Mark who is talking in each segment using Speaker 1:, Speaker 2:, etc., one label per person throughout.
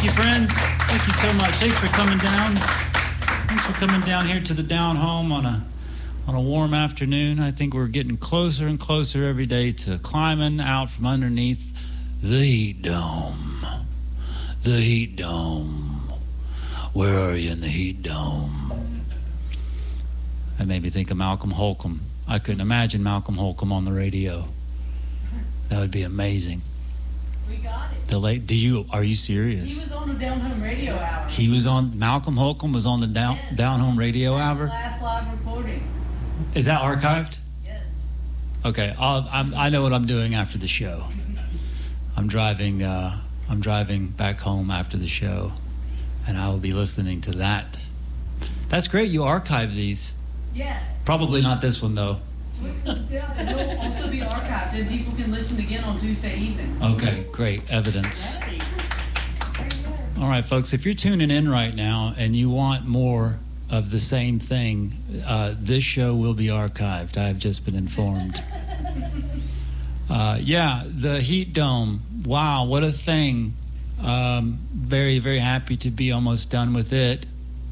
Speaker 1: you, friends. Thank you so much. Thanks for coming down. Thanks for coming down here to the Down Home on a warm afternoon. I think we're getting closer and closer every day to climbing out from underneath the heat dome. The heat dome. Where are you in the heat dome? That made me think of Malcolm Holcomb. I couldn't imagine Malcolm Holcomb on the radio. That would be amazing.
Speaker 2: We got it.
Speaker 1: Are you serious?
Speaker 2: He was on the Down Home Radio Hour.
Speaker 1: Malcolm Holcomb was on the Down Home Radio Hour?
Speaker 2: Last live recording.
Speaker 1: Is that archived?
Speaker 2: Yes.
Speaker 1: Okay, I know what I'm doing after the show. I'm driving back home after the show, and I will be listening to that. That's great, you archive these.
Speaker 2: Yeah.
Speaker 1: Probably not this one, though.
Speaker 2: It will also be archived, and people can listen again on Tuesday evening.
Speaker 1: Okay, great, evidence. All right, folks, if you're tuning in right now and you want more of the same thing, this show will be archived. I have just been informed. The heat dome. Wow, what a thing. Very, very happy to be almost done with it.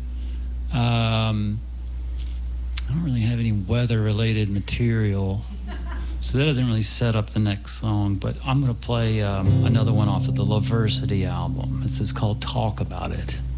Speaker 1: I don't really have any weather-related material, so that doesn't really set up the next song, but I'm going to play another one off of the Loversity album. This is called Talk About It.